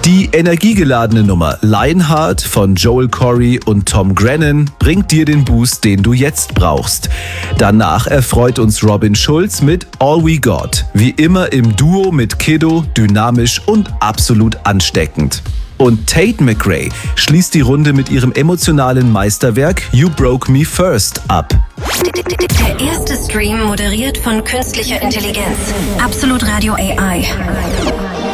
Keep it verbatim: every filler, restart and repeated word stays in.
Die energiegeladene Nummer Lionheart von Joel Corry und Tom Grennan bringt dir den Boost, den du jetzt brauchst. Danach erfreut uns Robin Schulz mit All We Got. Wie immer im Duo mit Kiddo, dynamisch und absolut ansteckend. Und Tate McRae schließt die Runde mit ihrem emotionalen Meisterwerk You Broke Me First ab. Der erste Stream moderiert von künstlicher Intelligenz. Absolut Radio A I.